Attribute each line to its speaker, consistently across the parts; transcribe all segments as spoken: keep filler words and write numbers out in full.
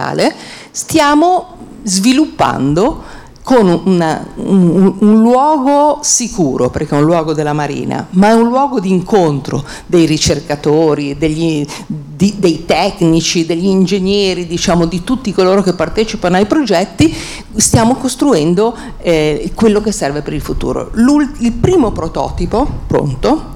Speaker 1: mondiale, stiamo sviluppando con una, un, un luogo sicuro, perché è un luogo della Marina, ma è un luogo di incontro dei ricercatori, degli, di, dei tecnici, degli ingegneri, diciamo di tutti coloro che partecipano ai progetti. Stiamo costruendo eh, quello che serve per il futuro. L'ul- il primo prototipo pronto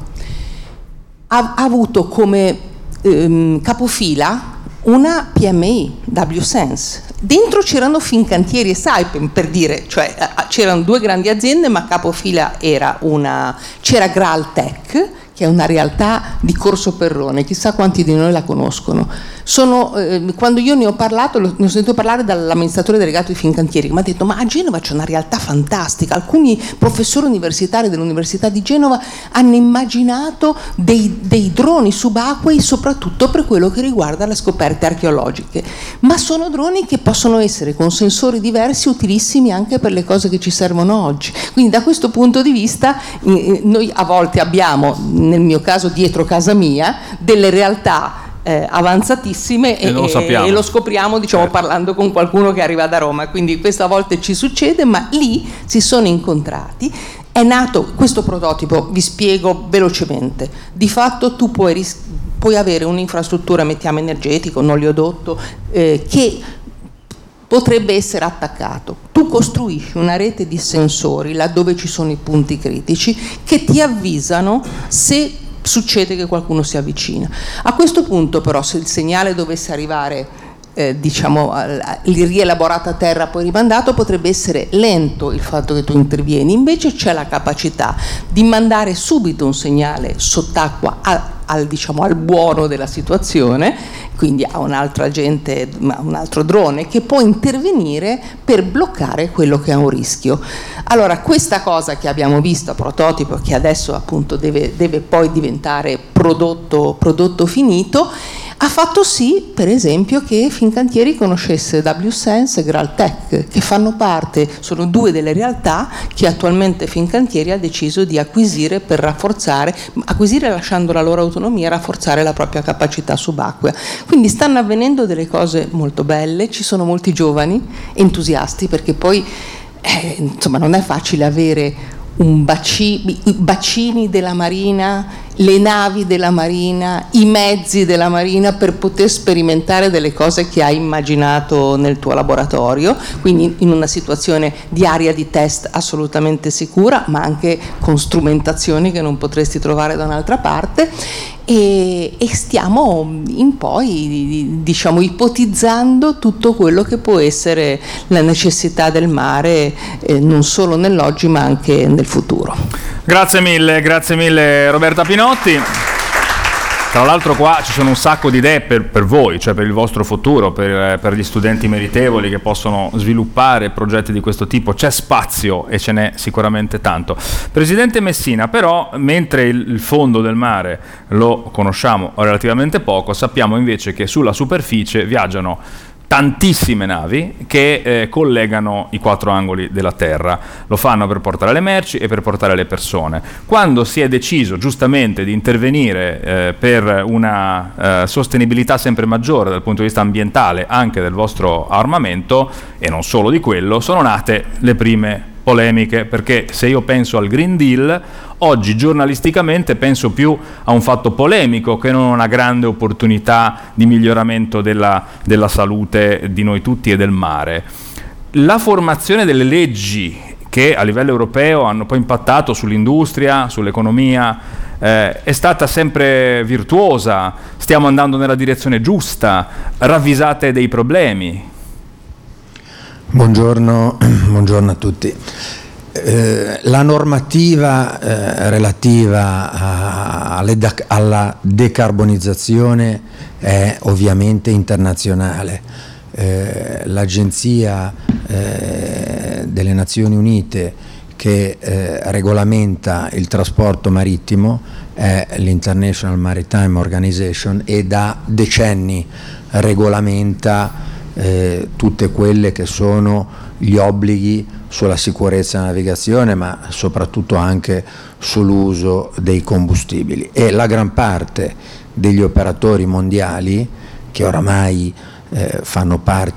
Speaker 1: ha, ha avuto come ehm, capofila una P M I, WSense. Dentro c'erano Fincantieri e Saipem, per dire, cioè c'erano due grandi aziende, ma capofila era una, c'era Graaltech, che è una realtà di Corso Perrone, chissà quanti di noi la conoscono. Sono, eh, quando io ne ho parlato, ne ho sentito parlare dall'amministratore delegato di Fincantieri, che mi ha detto: ma a Genova c'è una realtà fantastica, alcuni professori universitari dell'Università di Genova hanno immaginato dei, dei droni subacquei, soprattutto per quello che riguarda le scoperte archeologiche, ma sono droni che possono essere con sensori diversi utilissimi anche per le cose che ci servono oggi. Quindi da questo punto di vista eh, noi a volte abbiamo, nel mio caso dietro casa mia, delle realtà Eh, avanzatissime e, e, e lo scopriamo, diciamo, certo, parlando con qualcuno che arriva da Roma. Quindi questo a volte ci succede, ma lì si sono incontrati. È nato questo prototipo, vi spiego velocemente. Di fatto tu puoi, ris- puoi avere un'infrastruttura, mettiamo energetico, un oleodotto, eh, che potrebbe essere attaccato. Tu costruisci una rete di sensori laddove ci sono i punti critici che ti avvisano se succede che qualcuno si avvicina. A questo punto però, se il segnale dovesse arrivare eh, diciamo il rielaborato a terra poi rimandato, potrebbe essere lento il fatto che tu intervieni. Invece c'è la capacità di mandare subito un segnale sott'acqua a, al, diciamo, al buono della situazione, quindi a un altro agente, un altro drone che può intervenire per bloccare quello che è un rischio. Allora, questa cosa che abbiamo visto a prototipo, che adesso appunto deve, deve poi diventare prodotto, prodotto finito, ha fatto sì, per esempio, che Fincantieri conoscesse WSense e Graaltech, che fanno parte, sono due delle realtà che attualmente Fincantieri ha deciso di acquisire per rafforzare, acquisire lasciando la loro autonomia e rafforzare la propria capacità subacquea. Quindi stanno avvenendo delle cose molto belle, ci sono molti giovani entusiasti, perché poi eh, insomma non è facile avere un baci, i bacini della Marina, le navi della Marina, i mezzi della Marina per poter sperimentare delle cose che hai immaginato nel tuo laboratorio, quindi in una situazione di area di test assolutamente sicura, ma anche con strumentazioni che non potresti trovare da un'altra parte. E, e stiamo in poi, diciamo, ipotizzando tutto quello che può essere la necessità del mare, eh, non solo nell'oggi ma anche nel futuro.
Speaker 2: Grazie mille, grazie mille Roberta Pinotti. Tra l'altro qua ci sono un sacco di idee per, per voi, cioè per il vostro futuro, per, per gli studenti meritevoli che possono sviluppare progetti di questo tipo. C'è spazio e ce n'è sicuramente tanto. Presidente Messina, però, mentre il, il fondo del mare lo conosciamo relativamente poco, sappiamo invece che sulla superficie viaggiano tantissime navi che eh, collegano i quattro angoli della Terra. Lo fanno per portare le merci e per portare le persone. Quando si è deciso giustamente di intervenire eh, per una eh, sostenibilità sempre maggiore dal punto di vista ambientale anche del vostro armamento, e non solo di quello, sono nate le prime polemiche, perché se io penso al Green Deal, oggi giornalisticamente penso più a un fatto polemico che non a una grande opportunità di miglioramento della, della salute di noi tutti e del mare. La formazione delle leggi che a livello europeo hanno poi impattato sull'industria, sull'economia, eh, è stata sempre virtuosa, stiamo andando nella direzione giusta, ravvisate dei problemi?
Speaker 3: Buongiorno, buongiorno a tutti. Eh, la normativa eh, relativa a, alle, alla decarbonizzazione è ovviamente internazionale. Eh, l'Agenzia eh, delle Nazioni Unite che eh, regolamenta il trasporto marittimo è l'International Maritime Organization e da decenni regolamenta Eh, tutte quelle che sono gli obblighi sulla sicurezza della navigazione, ma soprattutto anche sull'uso dei combustibili, e la gran parte degli operatori mondiali che oramai eh, fanno parte